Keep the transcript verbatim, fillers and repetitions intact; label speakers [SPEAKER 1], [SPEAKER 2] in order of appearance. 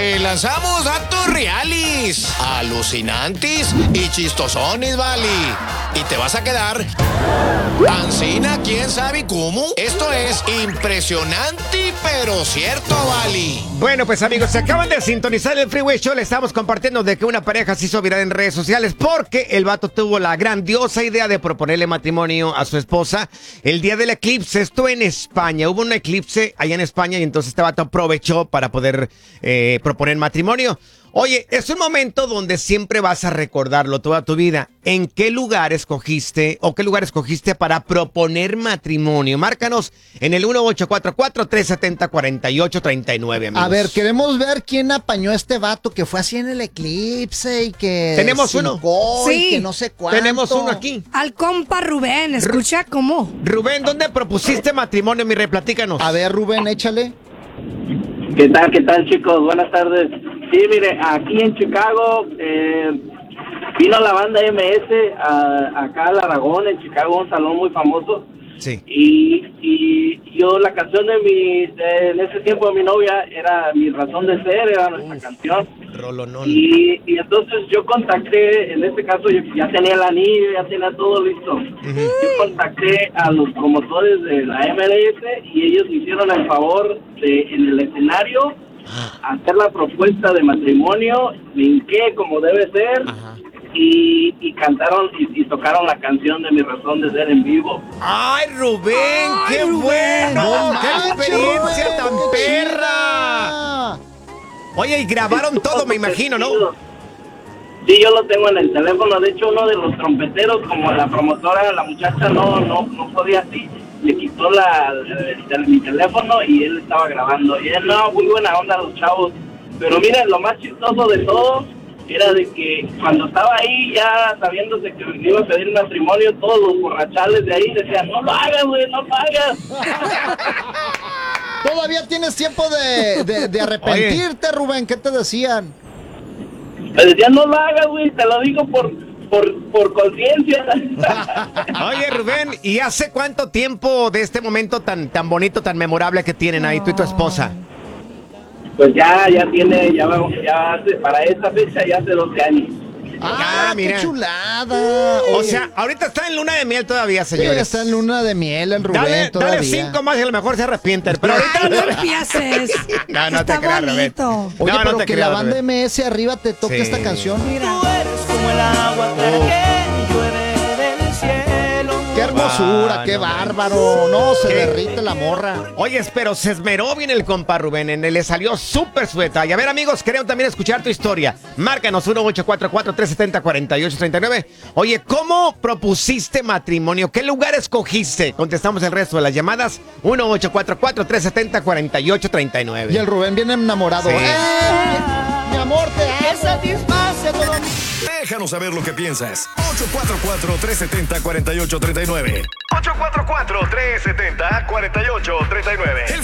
[SPEAKER 1] Te lanzamos datos reales, alucinantes y chistosones, vale. Y te vas a quedar ancina, quién sabe cómo. Esto es impresionante, pero cierto, vale.
[SPEAKER 2] Bueno, pues amigos, se acaban de sintonizar el Freeway Show. Le estamos compartiendo de que una pareja se hizo viral en redes sociales porque el vato tuvo la grandiosa idea de proponerle matrimonio a su esposa el día del eclipse. Esto en España. Hubo un eclipse allá en España y entonces este vato aprovechó para poder eh, proponer matrimonio. Oye, es un momento donde siempre vas a recordarlo toda tu vida. ¿En qué lugar escogiste o qué lugar escogiste para proponer matrimonio? Márcanos en el uno ocho cuatro cuatro, tres siete cero, cuatro ocho tres nueve, amigos.
[SPEAKER 3] A ver, queremos ver quién apañó a este vato que fue así en el eclipse y que...
[SPEAKER 2] Tenemos uno.
[SPEAKER 3] Sí. Y que no sé cuánto.
[SPEAKER 2] Tenemos uno aquí.
[SPEAKER 4] Al compa Rubén, escucha cómo.
[SPEAKER 2] Rubén, ¿dónde propusiste matrimonio, mi rey? Platícanos.
[SPEAKER 3] A ver, Rubén, échale.
[SPEAKER 5] ¿Qué tal, qué tal, chicos? Buenas tardes. Sí, mire, aquí en Chicago eh, vino la banda M S a, acá al Aragón, en Chicago, un salón muy famoso.
[SPEAKER 2] Sí.
[SPEAKER 5] Y, y yo, la canción de mi, de, en ese tiempo de mi novia, era Mi Razón de Ser, era nuestra canción.
[SPEAKER 2] Rolonón.
[SPEAKER 5] Y, y entonces yo contacté, en este caso yo ya tenía el anillo, ya tenía todo listo. Uh-huh. Yo contacté a los promotores de la M L S y ellos me hicieron el favor de, en el escenario, hacer la propuesta de matrimonio, brinqué como debe ser. Ajá. Y, y cantaron y, y tocaron la canción de Mi Razón de Ser en vivo.
[SPEAKER 2] ¡Ay, Rubén! ¡Qué
[SPEAKER 4] Ay, Rubén.
[SPEAKER 2] bueno!
[SPEAKER 3] No
[SPEAKER 2] ¡Qué
[SPEAKER 3] manches,
[SPEAKER 2] experiencia
[SPEAKER 3] Rubén,
[SPEAKER 2] tan
[SPEAKER 3] qué
[SPEAKER 2] perra!
[SPEAKER 3] chida.
[SPEAKER 2] Oye, y grabaron todo, me imagino, ¿no?
[SPEAKER 5] Sí, yo lo tengo en el teléfono. De hecho, uno de los trompeteros, como la promotora, la muchacha no no no podía así, le quitó la el, el, mi teléfono y él estaba grabando. Y él, no, muy buena onda los chavos. Pero miren, lo más chistoso de todo era de que cuando estaba ahí ya sabiéndose que me iba a pedir matrimonio, todos los borrachales de ahí decían, no lo hagas, güey, no lo hagas.
[SPEAKER 3] Todavía tienes tiempo de, de, de arrepentirte, Oye. Rubén, ¿qué te decían?
[SPEAKER 5] Me decían, no lo hagas, güey, te lo digo por, por, por conciencia.
[SPEAKER 2] Oye, Rubén, ¿y hace cuánto tiempo de este momento tan, tan bonito, tan memorable que tienen ahí tú y tu esposa?
[SPEAKER 5] Pues ya, ya tiene, ya vamos, ya hace, para esta fecha ya hace doce años.
[SPEAKER 3] Ah,
[SPEAKER 2] ah mira.
[SPEAKER 3] ¡Qué chulada!
[SPEAKER 2] O sea, ahorita está en luna de miel todavía, señores.
[SPEAKER 3] Sí, está en luna de miel el Rubén
[SPEAKER 2] dale,
[SPEAKER 3] todavía.
[SPEAKER 2] Dale cinco más y a lo mejor se arrepienten. Pero ahorita
[SPEAKER 4] Ay, no empieces.
[SPEAKER 2] No, no
[SPEAKER 4] está
[SPEAKER 2] te creas, Rubén.
[SPEAKER 3] Oye,
[SPEAKER 2] no,
[SPEAKER 3] pero
[SPEAKER 2] no te
[SPEAKER 3] que
[SPEAKER 2] creas,
[SPEAKER 3] la banda
[SPEAKER 2] Rubén.
[SPEAKER 3] M S arriba te toque
[SPEAKER 2] Sí.
[SPEAKER 3] esta canción.
[SPEAKER 4] Mira.
[SPEAKER 6] Tú eres como el agua clara que llueve del cielo.
[SPEAKER 3] ¡Qué hermosura!
[SPEAKER 2] Ah,
[SPEAKER 3] ¡Qué
[SPEAKER 2] no,
[SPEAKER 3] bárbaro! No, se
[SPEAKER 2] ¿Qué?
[SPEAKER 3] derrite la morra.
[SPEAKER 2] Oye, pero se esmeró bien el compa Rubén, en él le salió súper su detalle. A ver, amigos, queremos también escuchar tu historia. Márcanos uno ocho cuatro cuatro, tres siete cero, cuatro ocho tres nueve. Oye, ¿cómo propusiste matrimonio? ¿Qué lugar escogiste? Contestamos el resto de las llamadas. uno ocho cuatro cuatro, tres siete cero, cuatro ocho tres nueve.
[SPEAKER 3] Y el Rubén viene enamorado.
[SPEAKER 2] Sí.
[SPEAKER 3] ¡Eh! Mi amor, te amo.
[SPEAKER 6] Que satisface todo mi...
[SPEAKER 7] Déjanos saber lo que piensas. ocho cuatro cuatro, tres siete cero, cuatro ocho tres nueve.
[SPEAKER 8] ocho cuatro cuatro, tres siete cero, cuatro ocho tres nueve.
[SPEAKER 7] El